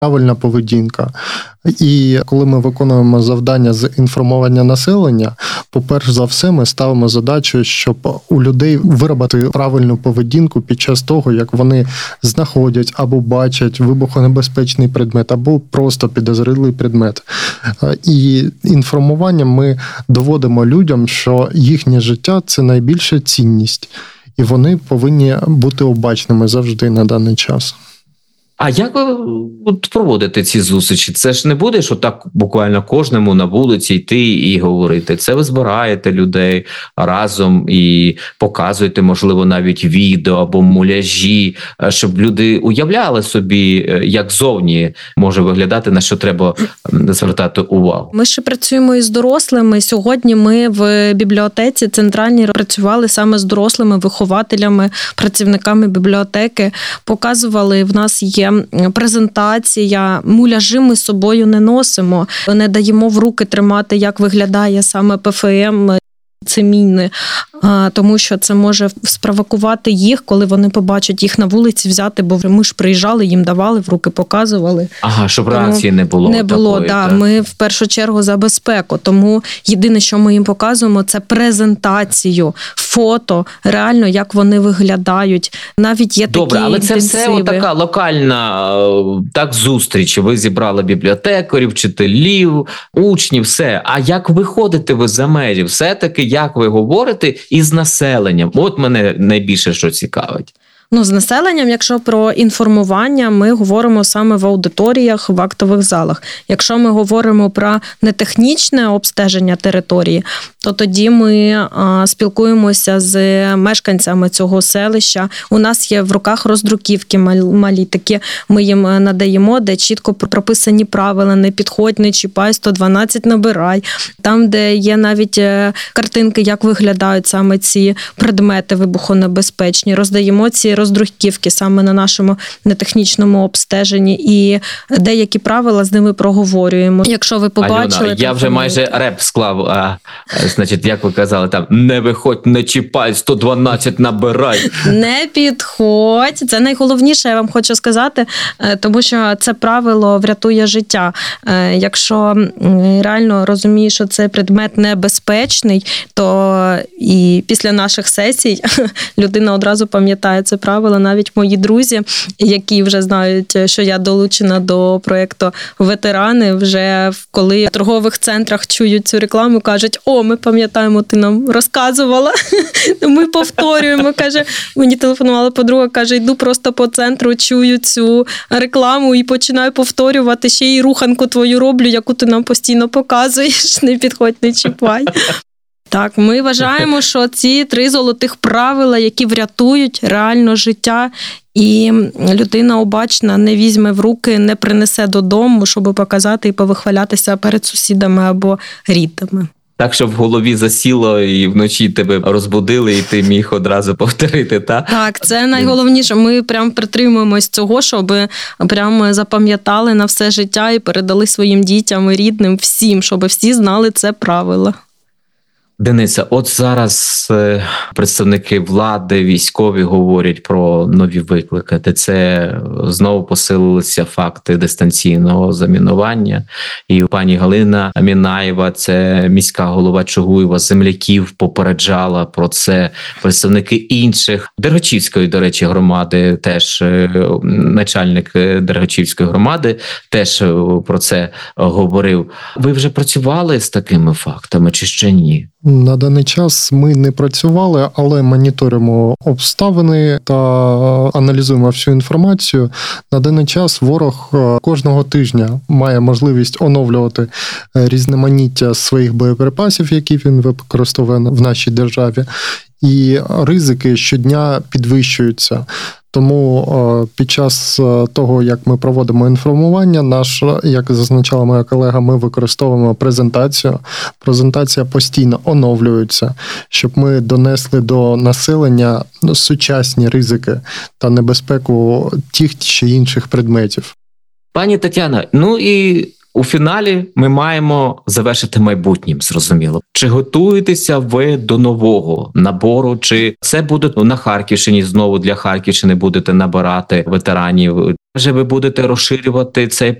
правильна поведінка. І коли ми виконуємо завдання з інформування населення, по-перше за все ми ставимо задачу, щоб у людей виробити правильну поведінку під час того, як вони знаходять або бачать вибухонебезпечний предмет, або просто підозрілий предмет. І інформуванням ми доводимо людям, що їхнє життя – це найбільша цінність. І вони повинні бути обачними завжди на даний час. А як ви проводите ці зустрічі? Це ж не буде, що так буквально кожному на вулиці йти і говорити. Це ви збираєте людей разом і показуєте, можливо, навіть відео або муляжі, щоб люди уявляли собі, як зовні може виглядати, на що треба звертати увагу. Ми ще працюємо із дорослими. Сьогодні ми в бібліотеці центральній працювали саме з дорослими вихователями, працівниками бібліотеки. Показували, в нас є презентація, муляжі ми з собою не носимо, не даємо в руки тримати, як виглядає саме ПФМ, це міни, тому що це може спровокувати їх, коли вони побачать їх на вулиці взяти, бо ми ж приїжджали, їм давали, в руки показували. Ага, щоб реакції не було. Не було, такої, так. Ми в першу чергу за безпеку, тому єдине, що ми їм показуємо, це презентацію, фото, реально, як вони виглядають. Навіть є Добре, такі але це інтенсиви. все така локальна зустріч. Ви зібрали бібліотекарів, вчителів, учнів, все. А як виходите ви за межі? Все-таки як ви говорите із населенням? От мене найбільше що цікавить. З населенням, якщо про інформування, ми говоримо саме в аудиторіях, в актових залах. Якщо ми говоримо про нетехнічне обстеження території, то тоді ми спілкуємося з мешканцями цього селища. У нас є в руках роздруківки малі такі, ми їм надаємо, де чітко прописані правила: не підходь, не чіпай, 112 набирай. Там, де є навіть картинки, як виглядають саме ці предмети вибухонебезпечні, роздаємо ці роздруківки саме на нашому нетехнічному обстеженні, і деякі правила з ними проговорюємо. Якщо ви побачили... Альона, я вже майже реп склав, значить, як ви казали, там, не виходь, не чіпай, 112 набирай. Не підходь. Це найголовніше, я вам хочу сказати, тому що це правило врятує життя. Якщо реально розумієш, що цей предмет небезпечний, то і після наших сесій людина одразу пам'ятає це правило. Навіть мої друзі, які вже знають, що я долучена до проєкту «Ветерани», вже коли в торгових центрах чують цю рекламу, кажуть: «О, ми пам'ятаємо, ти нам розказувала». Ми повторюємо, каже, мені телефонувала подруга, каже, йду просто по центру, чую цю рекламу і починаю повторювати, ще й руханку твою роблю, яку ти нам постійно показуєш, не підходь, не чіпай. Так, ми вважаємо, що ці 3 золотих правила, які врятують реально життя, і людина обачна не візьме в руки, не принесе додому, щоб показати і повихвалятися перед сусідами або рідними. Так, щоб в голові засіло і вночі тебе розбудили, і ти міг одразу повторити, так? Так, це найголовніше. Ми прям притримуємось цього, щоб прям запам'ятали на все життя і передали своїм дітям і рідним, всім, щоб всі знали це правило. Дениса, от зараз представники влади, військові говорять про нові виклики, де це знову посилилися факти дистанційного замінування. І пані Галина Мінаєва, це міська голова Чугуєва, земляків попереджала про це. Представники інших Дергачівської, до речі, громади, теж начальник Дергачівської громади теж про це говорив. Ви вже працювали з такими фактами чи ще ні? На даний час ми не працювали, але моніторимо обставини та аналізуємо всю інформацію. На даний час ворог кожного тижня має можливість оновлювати різноманіття своїх боєприпасів, які він використовує в нашій державі, і ризики щодня підвищуються. Тому під час того, як ми проводимо інформування, як зазначала моя колега, ми використовуємо презентацію. Презентація постійно оновлюється, щоб ми донесли до населення сучасні ризики та небезпеку тих чи інших предметів. Пані Тетяна, і У фіналі ми маємо завершити майбутнім, зрозуміло. Чи готуєтеся ви до нового набору, чи це буде на Харківщині, знову для Харківщини будете набирати ветеранів? Чи ви будете розширювати цей